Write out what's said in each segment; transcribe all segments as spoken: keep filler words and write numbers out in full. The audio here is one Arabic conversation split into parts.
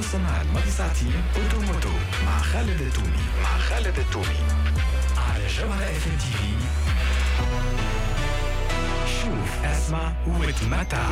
نص نهار ماضي ساعتين اوتو موتو مع خالد التومي مع خالد التومي على جوهرة اف ام تي في. شوف اسمع وتمتع.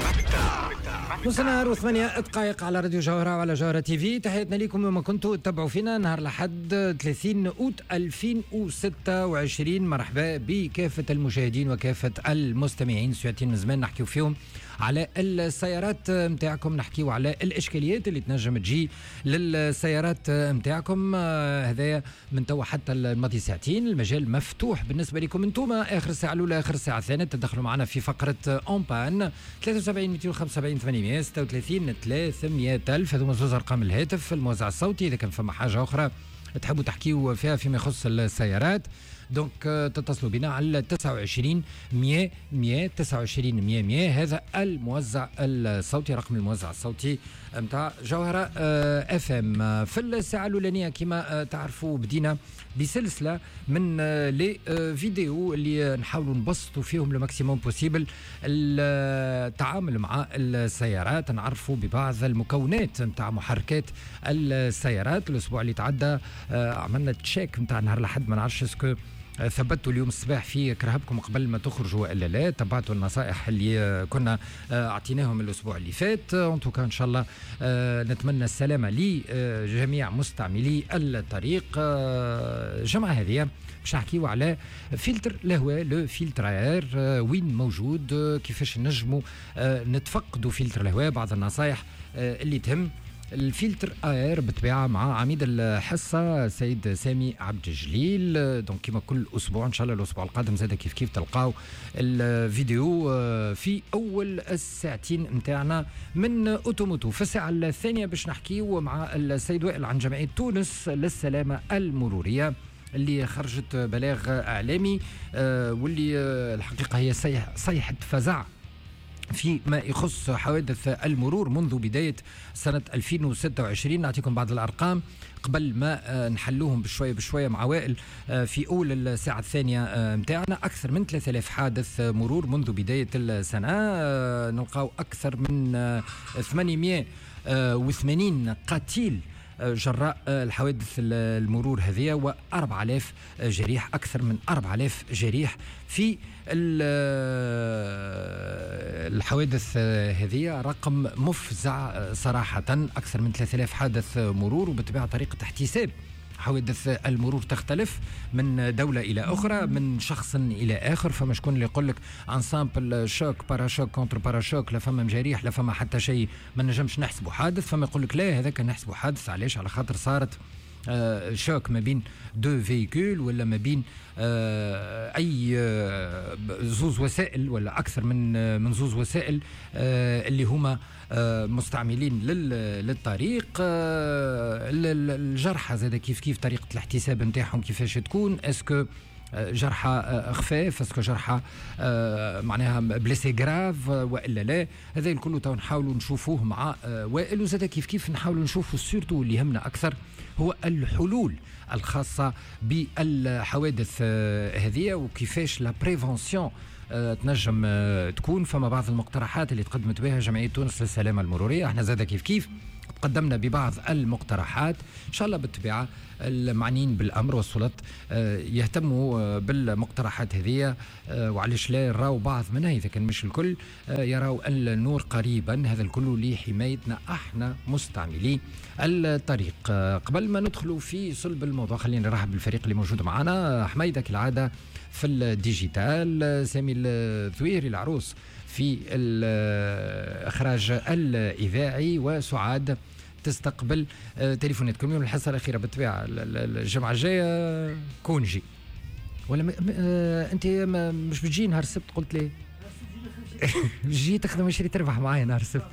نص نهار وثمانية دقائق على راديو جوهرة وعلى جوهرة تي في. تحياتنا لكم وما كنتوا تتبعوا فينا نهار لحد ثلاثين أوت ألفين وستة وعشرين. مرحبا بكافة المشاهدين وكافة المستمعين. ساعتين من زمان نحكيو فيهم على السيارات متاعكم، نحكيو على الإشكاليات اللي تنجم تجي للسيارات متاعكم. هذايا من توا حتى الماضي ساعتين المجال مفتوح بالنسبة لكم انتوما. آخر الساعة الأولى آخر الساعة الثانية تدخلوا معنا في فقرة أون بان ثلاثة وسبعين مئتين وخمسة وسبعين ثمانمئة ستة وثلاثين ثلاثمئة ألف. هذوما زوز أرقام الهاتف الموزع الصوتي. إذا كان فما حاجة أخرى تحبوا تحكيوا فيها فيما يخص السيارات دونك تتصلوا بنا على تسعة وعشرين مئة مئة تسعة وعشرين مئة مئة. هذا الموزع الصوتي، رقم الموزع الصوتي متاع جوهرة اف ام. في الساعة الأولانية كما تعرفوا بدينا بسلسلة من لي فيديو اللي نحاولوا نبسطوا فيهم الماكسيموم بوسيبل التعامل مع السيارات، نعرفوا ببعض المكونات متاع محركات السيارات. الأسبوع اللي تعدى عملنا تشيك متاع نهار الأحد، ما نعرفش اسكو ثبتوا اليوم الصباح في كرهبكم قبل ما تخرجوا ولا لا، تبعتوا النصائح اللي كنا اعطيناهم الاسبوع اللي فات. انتو ان شاء الله نتمنى السلامه لجميع مستعملي الطريق. الجمعه هذه باش نحكيو على فلتر الهواء، لو فلتر اير، وين موجود، كيفاش نجموا نتفقدوا فلتر الهواء، بعض النصائح اللي تهم الفلتر اير بطبيعه مع عميد الحصه سيد سامي عبد الجليل. دونك كما كل اسبوع ان شاء الله الاسبوع القادم زاد كيف كيف تلقاو الفيديو في اول الساعتين نتاعنا من اوتوموتو. في الساعه الثانيه باش نحكيو مع السيد وائل عن جمعيه تونس للسلامه المروريه اللي خرجت بلاغ اعلامي واللي الحقيقه هي صيحه فزع فيما يخص حوادث المرور منذ بداية سنة ألفين وستة وعشرين. نعطيكم بعض الأرقام قبل ما نحلوهم بشوية بشوية مع وائل. في أول الساعة الثانية متاعنا أكثر من ثلاثة آلاف حادث مرور منذ بداية السنة، نلقاو أكثر من ثمانمئة وثمانين قتيل جراء الحوادث المرور هذه، وأربعة آلاف جريح، أكثر من أربعة آلاف جريح في الحوادث هذه. رقم مفزع صراحة. أكثر من ثلاثة آلاف حادث مرور، وبطبيعة طريقة احتساب حوادث المرور تختلف من دولة إلى أخرى، من شخص إلى آخر. فما شكون اللي يقول لك انسامبل شوك باراشوك كونتر باراشوك، لا فما مجاريح لا فما حتى شيء، ما نجمش نحسبه حادث. فما يقول لك لا هذا كان نحسبه حادث. علاش؟ على خاطر صارت آه شوك ما بين دو فيكول ولا ما بين آه اي آه زوز وسائل ولا اكثر من آه من زوز وسائل آه اللي هما آه مستعملين للطريق. آه الجرحى زاد كيف كيف طريقه الاحتساب نتاعهم كيفاش تكون، اسكو جرحى خفاف، اسكو جرحى معناها بليسي جراف والا لا. هذا الكل تو نحاولوا نشوفوه مع وائل. وزاد كيف كيف نحاولوا نشوفوا سورتو اللي يهمنا اكثر هو الحلول الخاصه بالحوادث هذه وكيفاش لا بريفونسيون تنجم تكون. فما بعض المقترحات اللي تقدمت بها جمعيه تونس للسلامه المروريه. احنا زاد كيف كيف قدمنا ببعض المقترحات. إن شاء الله بالطبيعة المعنيين بالأمر والسلطات يهتموا بالمقترحات هذه، وعليش لا يراو بعض منها إذا كان مش الكل، يراو النور قريبا. هذا الكل لحمايتنا احنا مستعملي الطريق. قبل ما ندخلوا في صلب الموضوع خلينا نرحب بالفريق اللي موجود معنا. حميدة كالعادة في الديجيتال، سامي الذويري العروس في الإخراج الإذاعي، وسعاد تستقبل تليفوناتكم. يوم الحصة الأخيرة بالطبيعة الجمعة الجاية كونجي ولا م... آه... أنت ما... مش بتجي نهار السبت؟ قلت لي جي تخدم عشري تربح معايا نهار السبت.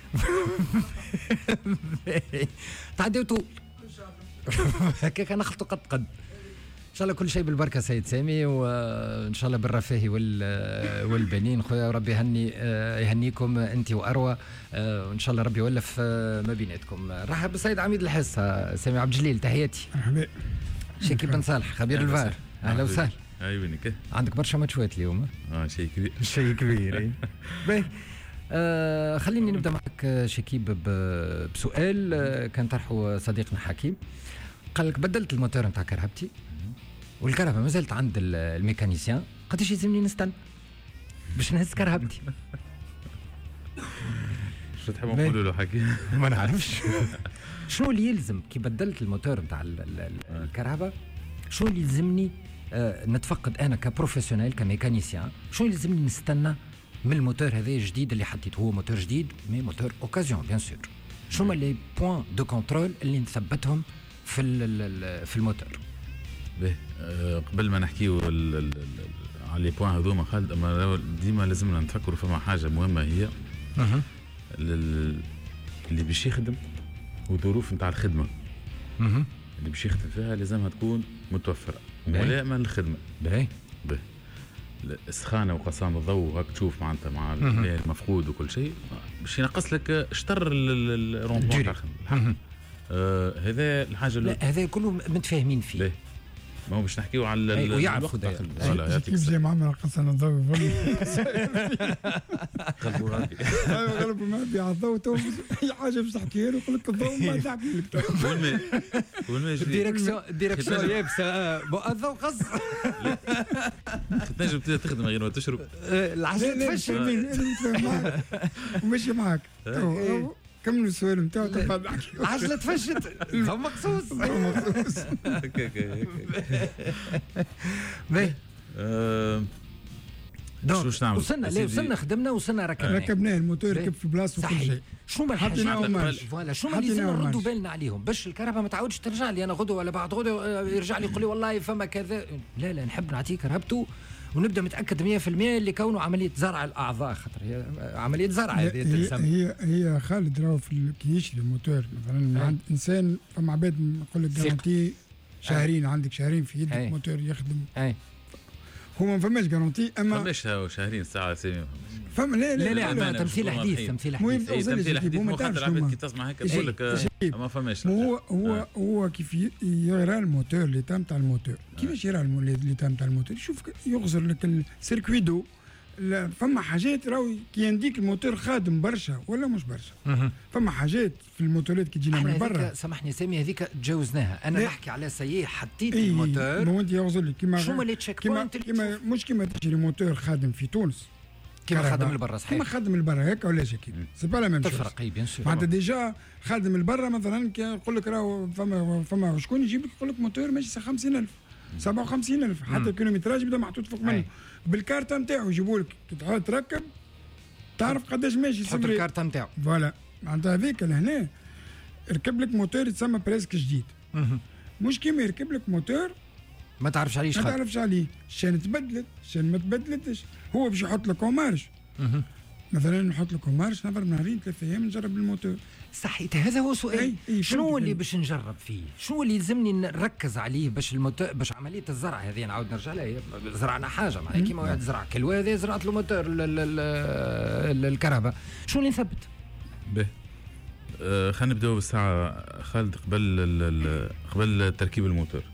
تعديو طول هكاك نخلطوا قد قد. إن شاء الله كل شيء بالبركة سيد سامي، وإن شاء الله بالرفاهي والبنين خويا. وربي يهني يهنيكم أنت وأروى، وإن شاء الله ربي يولف ما بيناتكم. رحب بالسيد عميد الحصة سامي عبد الجليل، تحياتي. مرحبا. شيكي بن صالح خبير الفار، أهلا وسهلا. أيوة نك. عندك برشا ماتشات اليوم. آه شيء كبير. شيء كبير. باهي آه خليني نبدا معك شكيب بسؤال آه كان طرحه صديقنا حكيم. قال لك بدلت الموتور نتاع كرهبتي والكرهبه ما زالت عند الميكانيسيان، قداش يلزمني نستنى باش نهز كرهبتي؟ شو تحب نقول له حكيم؟ ما نعرفش. شنو اللي يلزم كي بدلت الموتور نتاع الكرهبه؟ شنو اللي يلزمني آه نتفقد انا كبروفيسيونيل كميكانيسيان؟ شنو اللي يلزمني نستنى من الموتور هذا الجديد اللي حطيته؟ هو موتور جديد مي موتور اوكازيون بيان سور. شنو هما لي بوين دو كونترول اللي نثبتهم في في الموتور؟ باهي أه قبل ما نحكيو على لي بوين هذوما خالد، اما ديما لازمنا نفكروا فما حاجه مهمه هي اها اللي باش يخدم وظروف نتاع الخدمه اها اللي باش يخدم فيها لازمها تكون متوفره ملائمه للخدمه. باهي باهي السخانه وقصان الضوء هاك تشوف معناتها مع المفقود وكل شيء باش ينقص لك شطر الرومبون تاع الخدمه. آه هذا الحاجه لا هذا كله متفاهمين فيه. ليه؟ ما هو باش نحكيو على ويعرفوا ده كيف زي ما عمل قصان الضوء قلبوا ربي قلبوا ربي على الضوء تو اي حاجه باش تحكيها له يقول لك الضوء ما تحكي لك والماء والماء الديريكسيون الديريكسيون يابسه الضوء قص تنجم تخدم غير ما تشرب العجله تفشل وماشي معاك كملوا السؤال نتاعو تفضل احكي. العجله تفشت ضو مقصوص ضو مقصوص هكاك هكاك باهي شو باش نعمل؟ وصلنا ليه وصلنا خدمنا وصلنا ركبناه ركبناه الموتور ركب في بلاصته وكل شيء. شنو ما الحاجات فوالا شنو اللي لازم نردوا بالنا عليهم باش الكهرباء ما تعاودش ترجع لي انا غدوه ولا بعد غدوه يرجع لي يقول لي والله فما كذا. لا لا نحب نعطيك رهبته ونبدا متاكد مية بالمية اللي كونه عمليه زرع الاعضاء، خاطر هي عمليه زرع هذه تسمى. هي هي خالد راهو في كي يشري موتور مثلا عند انسان فما عباد نقول لك جارانتي شهرين، عندك شهرين في يدك موتور يخدم. اي هو ما فماش جارانتي اما فماش شهرين ساعه سامي فما لا لا لا, لا تمثيل حديث تمثيل حديث تمثيل حديث مو خاطر عباد كي تسمع هكا تقول لك ما فماش. هو هو هو كيف يرى الموتور اللي تام تاع الموتور كيفاش يرى اللي تام تاع الموتور يشوف يغزر لك السيركوي دو. فما حاجات راهو كي ينديك الموتور خادم برشا ولا مش برشا. فما حاجات في الموتورات كي تجينا من برا سامحني سامي هذيك تجاوزناها. انا نحكي على سيء حطيت ايه الموتور مو انت يغزر لك كيما شو اللي تشيك بوينت كيما مش كيما تشري موتور خادم في تونس كيما خادم البرا صحيح كيما خادم البرا هكا ولا كيف سي با لا ميم شوز. تفرق اي بيان سور معناتها ديجا خادم البرا مثلا كي يقول لك راهو فما فما شكون يجيب لك يقول لك موتور ماشي خمسين ألف سبعة وخمسين ألف حتى الكيلومتراج يبدا محطوط فوق منه بالكارت نتاعو يجيبوا لك تحط تركب تعرف قداش ماشي تحط الكارت نتاعو فوالا. معناتها هذيك لهنا ركب لك موتور يتسمى بريسك جديد مش كيما يركب لك موتور ما تعرفش عليه ما تعرفش عليه الشان تبدلت الشان ما تبدلتش. هو باش يحط لك كومارش مثلا نحط لك كومارش نفر نهارين ثلاثة ايام نجرب الموتور صحيح. هذا هو سؤال أي أي شنو اللي باش نجرب فيه؟ شنو اللي يلزمني نركز عليه باش الموتور باش عمليه الزرع هذه نعاود نرجع لها. زرعنا حاجه معناها كيما واحد زرع كلوه هذه زرعت له موتور الكهرباء شنو اللي نثبت؟ به آه خلينا نبداو بالساعه خالد قبل قبل تركيب الموتور.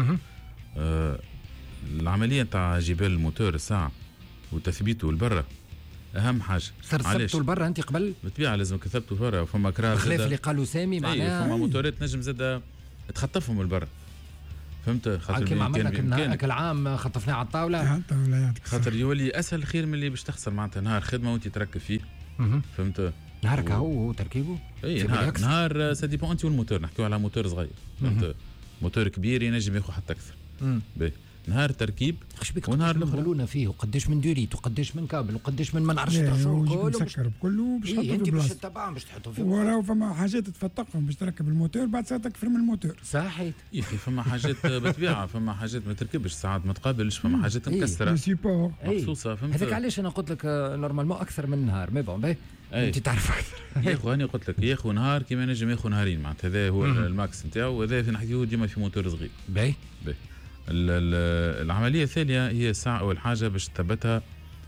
آه العمليه نتاع جبال الموتور الساعه وتثبيته لبرا اهم حاجه. صرت ثبتوا لبرا انت قبل؟ بالطبيعه لازم كثبتوا برا. فما كرار بخلاف اللي قالوا سامي معناها فما موتورات نجم زاد تخطفهم لبرا فهمت. خاطر كيما عملنا كنا اكل عام خطفناه على الطاوله خاطر يولي اسهل خير من اللي باش تخسر معناتها نهار خدمه وانت تركب فيه فهمت. نهارك هو هو تركيبه اي نهار نهار سا ديبون انت والموتور نحكيو على موتور صغير فهمت. موتور كبير ينجم ياخذ حتى اكثر. باهي نهار تركيب ونهار الاخر نقولونا فيه وقداش من دوريت وقداش من كابل وقداش من ما نعرفش شو كله مسكر بكله باش تحطوا في باش تتبعهم باش تحطوا فيه وراه فما حاجات تفتقهم باش تركب الموتور بعد ساعه تكفر من الموتور صحيح يا اخي. فما حاجات بطبيعه فما حاجات ما تركبش ساعات ما تقابلش فما حاجات مكسره سيبور مخصوصه فهمت. هذاك علاش انا قلت لك نورمالمون اكثر من نهار مي بون باهي انت تعرف اكثر. ياخذ هاني قلت لك ياخذ نهار كيما نجم ياخذ نهارين معناتها هذا هو الماكس نتاعو وهذا في نحكيو ديما في موتور صغير. باهي باهي العمليه الثانيه هي الساعه اول حاجه باش تثبتها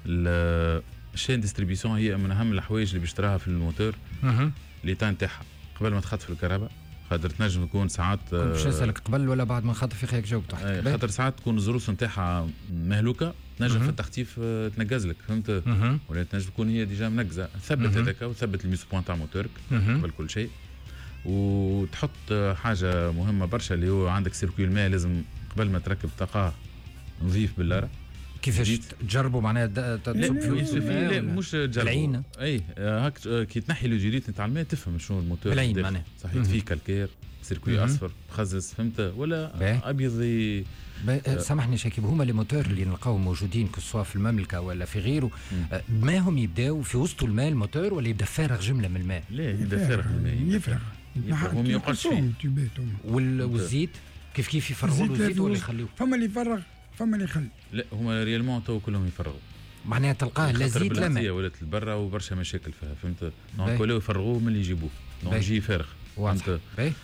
الشين ديستريبيسيون هي من اهم الحوايج اللي باش تراها في الموتور اللي نتاعها قبل ما تخطف الكهرباء خاطر تنجم تكون ساعات باش نسالك قبل ولا بعد ما نخطف في خيك جاوبت خاطر ساعات تكون الزروس نتاعها مهلوكه تنجم في التخفيف تنقز لك فهمت ولا تنجم تكون هي ديجا منقزه ثبت هذاك وثبت الميس بوان تاع موتورك قبل كل شيء وتحط حاجه مهمه برشا اللي هو عندك سيركوي الماء لازم قبل ما تركب تقاه نظيف باللارة. كيفاش تجربوا معناها تصب فلوس لا مش تجربوا العين اي هاك كي تنحي لو جيريت نتاع الماء تفهم شنو الموتور العين معناها صحيح فيه كالكير سيركوي اصفر مخزز فهمت ولا ابيض. سامحني شاكيب هما لي موتور اللي نلقاو موجودين كسوا في المملكه ولا في غيره ما هم يبداو في وسط الماء الموتور ولا يبدا فارغ جمله من الماء؟ لا يبدا فارغ الماء يفرغ هم يقعدش فيه والزيت كيف كيف يفرغوا له الزيت ولا يخليوه؟ فما اللي يفرغ فما اللي يخلي. لا هما ريالمون تو كلهم يفرغوا معناها تلقاه لا زيت لا ماء ولات البرة وبرشا مشاكل فيها فهمت دونك ولاو يفرغوه من اللي يجيبوه دونك يجي فارغ فهمت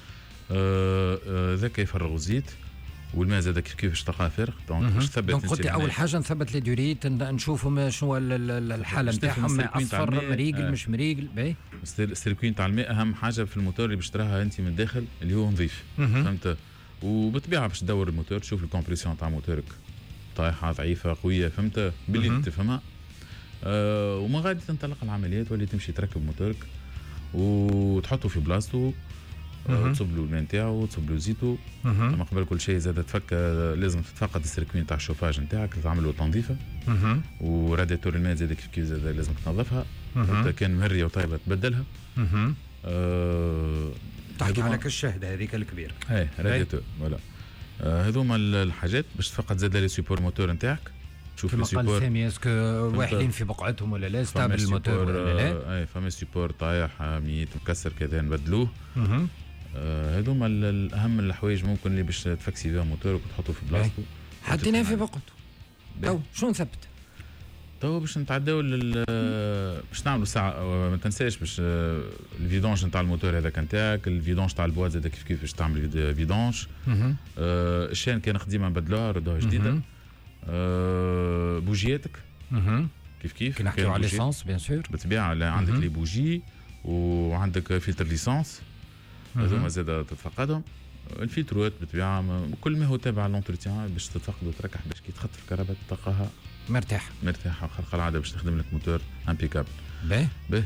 ذاك يفرغوا زيت والماء زاد كيفاش تلقاه فارغ دونك باش تثبت. دونك قلت اول حاجه نثبت لي دوريت نشوفوا شنو الحاله نتاعهم اصفر مريقل مش مريقل باهي. السيركوي نتاع الماء اهم حاجه في الموتور اللي باش تراها انت من الداخل اللي هو نظيف فهمت وبالطبيعه باش تدور الموتور تشوف الكومبريسيون تاع موتورك طايحه ضعيفه قويه فهمت باللي تفهمها أه وما غادي تنطلق العمليات واللي تمشي تركب موتورك وتحطه في بلاصتو تصب له الماء نتاعو وتصب له زيتو اما قبل كل شيء زاد تفك لازم تفقد السيركوي نتاع الشوفاج نتاعك تعمل له تنظيفه وراديتور الماء زاد كيف كيف زاد لازم تنظفها كان مهريه وطايبه تبدلها أه تحكي على كالشهد هذيك الكبيره اي راديتور فوالا هذوما الحاجات باش تفقد زاد لي سيبور موتور نتاعك تشوف لي سيبور سامي اسكو واحدين في بقعتهم ولا لا ستابل الموتور ولا لا اي فما سيبور طايح ميت مكسر كذا نبدلوه هذوما الاهم الحوايج ممكن اللي باش تفكسي فيها موتورك وتحطه في بلاصتو حطيناه في بقعته تو شو نثبت تو باش نتعداو باش نعملوا ساعه ما تنساش باش الفيدونج نتاع الموتور هذاك نتاعك الفيدونج تاع البواط زاد كيف كيف باش تعمل فيدونج آه الشين كان قديمه نبدلوها ردوها جديده آه بوجياتك كيف كيف كي نحكيو على ليسانس بيان سور بالطبيعه عندك لي بوجي وعندك فلتر ليسانس هذوما زاد تتفقدهم الفلتروات بالطبيعه كل ما هو تابع لونتروتيان باش تتفقد وتركح باش كي تخطف الكهرباء تلقاها مرتاح مرتاح وخلق العاده باش تخدم لك موتور امبيكابل باهي باهي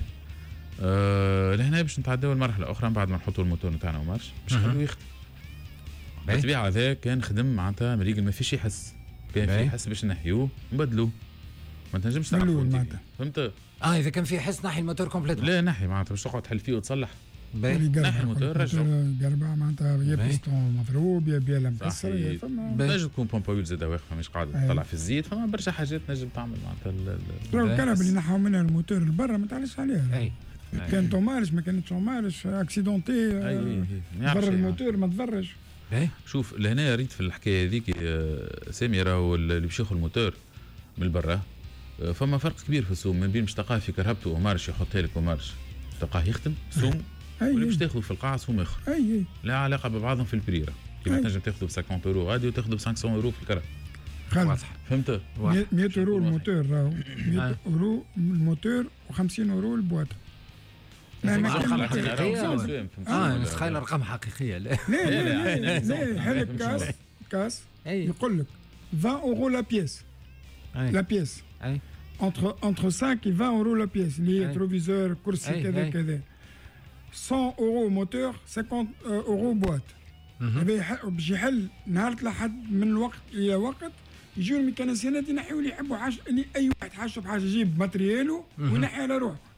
أه لهنا باش نتعداو المرحله اخرى بعد ما نحطوا الموتور نتاعنا ومارش باش نخلوه يخدم بالطبيعه هذا كان خدم معناتها مريقل ما فيش يحس كان في يحس باش نحيوه نبدلوه ما تنجمش تعرفوا فهمت اه اذا كان في حس نحي الموتور كومبليت لا نحي معناتها باش تقعد تحل فيه وتصلح باهي نحي الموتور رجعه قربه معناتها يا بيستون مضروب يا بيلا مكسر فما نجم تكون بومباويل زاد واقفه مش قاعده تطلع في الزيت فما برشا حاجات نجم تعمل معناتها الكهرباء اللي نحاو منها الموتور لبرا ما تعلش عليها اي كان تومارش ما كانتش تومارش اكسيدونتي برا الموتور ما تفرج. شوف لهنا ريت في الحكايه هذيك سامي راهو اللي باش ياخذ الموتور من برا فما فرق كبير في السوم ما بين باش تلقاه في كرهبته ومارش يحطها لك ومارش تلقاه يخدم سوم واللي باش تاخذه في القاعه سوم اخر اي اي لا علاقه ببعضهم في البريره كيما تنجم تاخذه ب خمسين اورو غادي وتاخذه ب خمسمية اورو في الكره واضح فهمت مية اورو الموتور راهو مية اورو الموتور و50 اورو البواط ارقام حقيقيه اه نتخيل ارقام حقيقيه لا لا لا لا حلك كاس كاس يقول لك عشرين اورو لا بيس لا بيس entre entre cinq et vingt euros la pièce les rétroviseurs كرسي كذا كذا cent euros moteur cinquante euros boîte باش يحل نهار الأحد من الوقت الى وقت يجيو الميكانيسيانات ينحيوا اللي يحبوا حاجه اللي اي واحد حاجه بحاجه يجيب ماتريالو وينحي على روحه